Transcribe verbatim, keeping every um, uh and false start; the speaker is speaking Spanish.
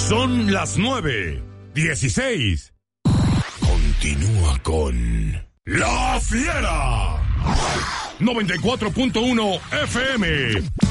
Son las nueve, dieciséis. Continúa con La Fiera. noventa y cuatro punto uno F M.